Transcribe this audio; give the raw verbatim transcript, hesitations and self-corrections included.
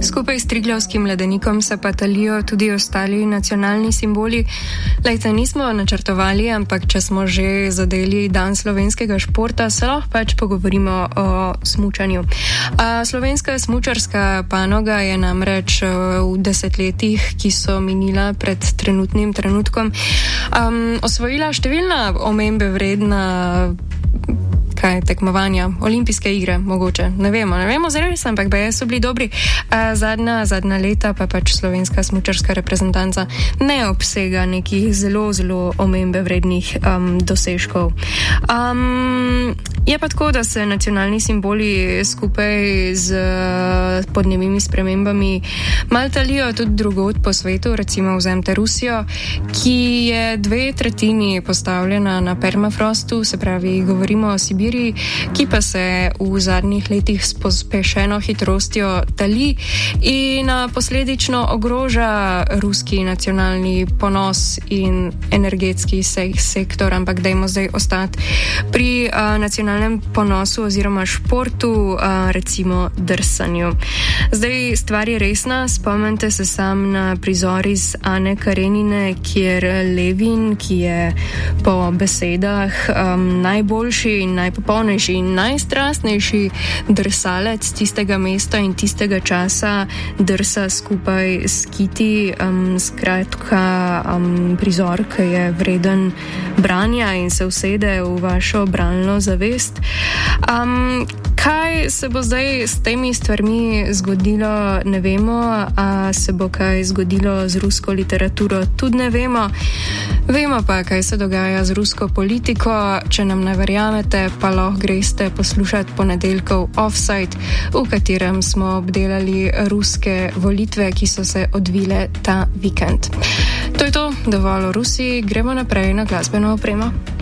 Skupaj s Triglavskim ledenikom se pa talijo tudi ostali nacionalni simboli. Lejte, nismo načrtovali, ampak če smo že zadeli dan slovenskega športa, se lahko pač pogovorimo o smučanju. A slovenska smučarska panoga je namreč v desetletjih, ki so minila pred trenutnim trenutkom, um, osvojila številna omembe vredna kaj tekmovanja, olimpijske igre, mogoče, ne vemo, ne vemo zares, ampak baje so bili dobri. A zadnja, zadnja leta pa pač slovenska smučarska reprezentanca ne obsega nekih zelo, zelo omembe vrednih um, dosežkov. Um, je pa tako, da se nacionalni simboli skupaj z podnebnimi spremembami malo talijo tudi drugod po svetu, recimo vzemite Rusijo, ki je dve tretjini postavljena na permafrostu, se pravi, govorimo o Sibiriji, ki pa se v zadnjih letih s pospešeno hitrostjo tali in posledično ogroža ruski nacionalni ponos in energetski se- sektor, ampak dajmo zdaj ostati pri a, nacionalnem ponosu oziroma športu, a, recimo drsanju. Zdaj, stvar je resna, spomnite se sam na prizor iz Ane Karenine, kjer Levin, ki je po besedah um, najboljši in najpopolnejši in najstrastnejši drsalec tistega mesta in tistega časa drsa skupaj s Kiti. Um, skratka, um, prizor, ki je vreden branja in se usede v vašo bralno zavest. Um, kaj se bo zdaj s temi stvarmi zgodilo, ne vemo, a se bo kaj zgodilo z rusko literaturo, tudi ne vemo. Vemo pa, kaj se dogaja z rusko politiko. Če nam ne verjamete, pa lahko greste poslušati ponedeljkov Offside, v katerem smo obdelali ruske volitve, ki so se odvile ta vikend. To je to, dovolj o Rusiji, gremo naprej na glasbeno opremo.